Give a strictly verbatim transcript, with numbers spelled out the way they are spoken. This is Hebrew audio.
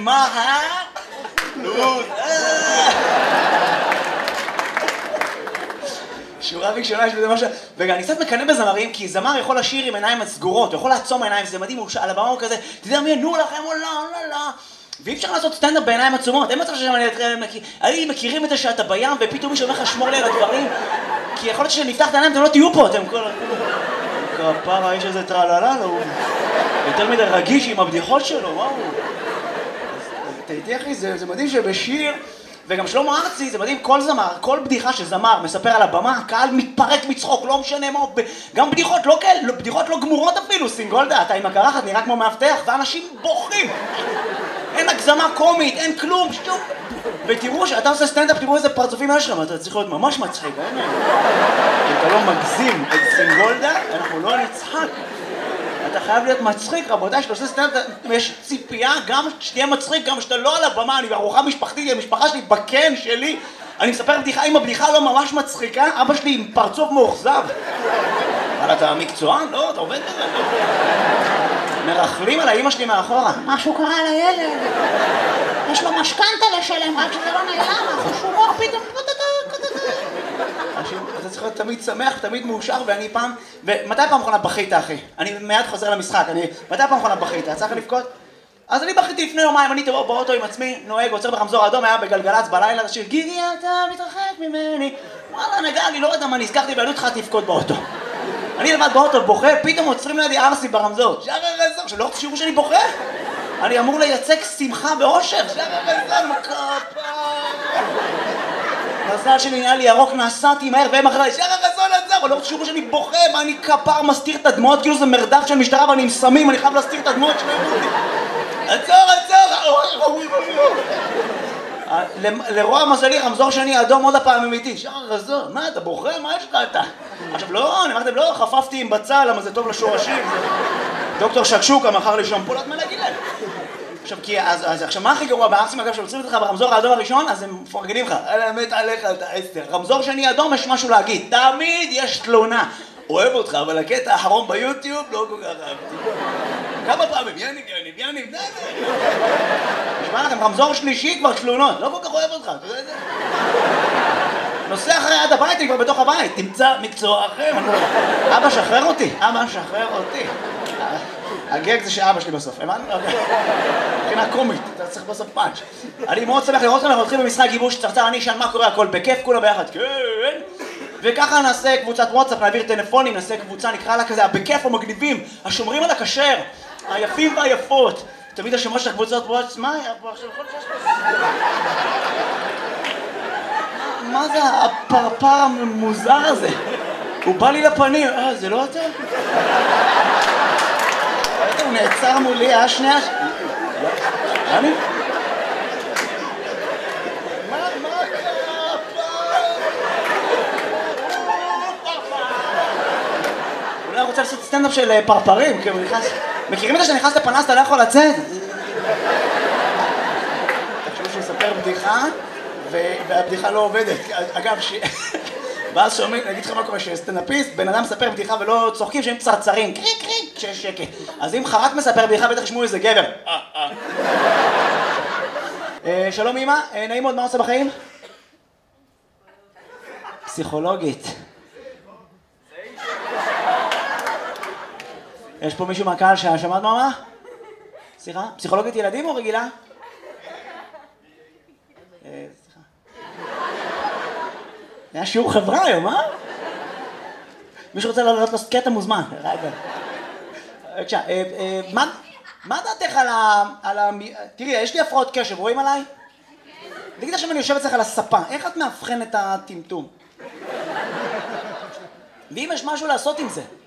מה, אה? לוז, אה? שורה ראשונה יש בזה משהו, וגם אני קצת מקנא בזמרים, כי זמר יכול לשיר עם עיניים סגורות, הוא יכול לעצום עיניים, זה מדהים, הוא על הבמה הוא כזה, תדמיינו לכם, או לא, לא, לא. ואי אפשר לעשות סטנדאפ בעיניים עצומות, אין מצב שאני מכירים את זה שאתה בים, ופתאום מישהו אומר לך שמור לי על הדברים, כי יכול להיות שנפתח את העיניים, אתם לא תהיו פה, אתם כל... כפרה, יש איזה טרללה, הוא יותר מדי רגיש עם הבדיחות שלו, וואו. תהייתי אחי, זה מדהים שבשיר, וגם שלמה ארצי, זה מדהים, כל זמר, כל בדיחה שזמר מספר על הבמה, הקהל מתפרק מצחוק, לא משנה מה, גם בדיחות לא כאלה, בדיחות לא גמורות אפילו, סינגולדה, אתה עם הקרחת נראה כמו מאבטח, ואנשים בוכים. אין הגזמה קומית, אין כלום, שום... ותראו שאתה עושה סטנדאפ, תראו איזה פרצופים יש לך, אתה צריך להיות ממש מצחיק, אין? אם אתה לא מגזים את סינגולדה, אנחנו לא נצחק. אתה חייב להיות מצחיק, רבותיי, שאתה עושה סטנדאפ, יש ציפייה גם שתהיה מצחיק, גם שאתה לא על הבמה, אני בארוחה משפחתית, המשפחה שלי בקן שלי, אני מספר בדיחה, אם הבדיחה לא ממש מצחיקה, אבא שלי עם פרצוף מאוכזב. אבל אתה מקצוען? לא, אתה עובד בזה. מרחלים על האמא שלי מאחורה. משהו קרה לילד. יש לו משכנתה לשלם, רק שזה לא נעלם, החוש הומור פתאום... אתה צריך להיות תמיד שמח, תמיד מאושר, ואני פעם... ומתי פעם אחרונה בכית, אחי? אני מיד חוזר למשחק, אני... מתי פעם אחרונה בכית? צריך לבכות? אז אני בכיתי לפני יומיים, אני טבעו באוטו עם עצמי, נוהג, עוצר ברמזור אדום, היה בגלגלץ בלילה, השיר גיגי אתה מתרחק ממני. וואלה, נגע, אני לא יודע מה נזכרתי, ואני התחלתי לבכות באוטו. אני לבד באוטו בוכה, פתאום עוצרים לידי ארסי ברמזור. שחר רזון, שלא תשירו שאני בוכה. אני אמור לייצג שמחה ואושר. שחר רזון, מקפה. מזל שלי נהיה לי ירוק, נסעתי מהר והם אחרי, שחר רזון עצר, לא תשירו שאני בוכה, ואני כפר מסתיר את הדמעות, כאילו זה מרדף של משטרה ואני עם סמים, אני חייב להסתיר את הדמעות שלהם. עצור, עצור, לרוע מזלי, רמזור שני אדום עוד הפעם אמיתי. שחר רזון, מה אתה בוכה? מה יש לך אתה? עכשיו לא, אני אמרתם לא, חפפתי עם בצל, למה זה טוב לשורשים. דוקטור שקשוקה מכר לי שמפולת מלגילה. עכשיו, כי אז, עכשיו מה הכי גרוע בארסים, אגב, שעוצרים אותך ברמזור האדום הראשון, אז הם מפרגנים לך. אלא מת עליך, אתה עשר. רמזור שני אדום, יש משהו להגיד. תמיד יש תלונה. אוהב אותך, אבל הקטע האחרון ביוטיוב לא כל כך אהבתי. כמה פעמים, יניב, יניב, יניב, די, די. נשמע לכם, רמזור שלישי כבר תלונות, לא כל כך אוהב אותך, אתה יודע את זה? נוסע אחרי עד הבית, אני כבר בתוך הבית, תמצא מקצוע אחר. אבא, שחרר אותי, אבא, שחרר אותי. הגג זה שאבא שלי בסוף, הבנת? מבחינה קומית, אתה צריך בסוף פאנץ'. אני מאוד שמח לראות כאן, אנחנו הולכים במשחק גיבוש צרצר, אני אשאל מה קורה, הכל בכיף, כולם ביחד, כן. וככה נעשה קבוצת וואטסאפ, נעביר טלפונים, נעשה קבוצה, נקרא לה כזה, בכיף המגניבים, השומרים על הכשר, היפים והיפות. תמיד השמות של הקבוצות וואטסאפ, מה היה פה עכשיו? מה זה הפרפר המוזר הזה? הוא בא לי לפנים, אה, זה לא אתה? הוא נעצר מולי, אה, שנייה? אני? אולי רוצה לעשות סטנדאפ של פרפרים, כי הוא נכנס... מכירים את זה שנכנס לפנס, אתה לא יכול לצאת? תחשבו שיספר בדיחה, והבדיחה לא עובדת. אגב, ש... ואז שומעים, נגיד לך מה קורה, שסטנדאפיסט, בן אדם מספר בדיחה ולא צוחקים, שהם צרצרים, קריק קריק, כשיש שקט. אז אם חרק מספר בדיחה, בטח ישמעו איזה גבר. שלום אמא, נעים מאוד, מה עושה בחיים? פסיכולוגית. יש פה מישהו מהקהל ששמעת מה? סליחה? פסיכולוגית ילדים או רגילה? סליחה. היה שיעור חברה היום, אה? מישהו רוצה לעלות לו קטע מוזמן. רגע. בבקשה, מה דעתך על ה... תראי, יש לי הפרעות קשב, רואים עליי? תגיד עכשיו אני יושב אצלך על הספה, איך את מאבחן את הטמטום? ואם יש משהו לעשות עם זה?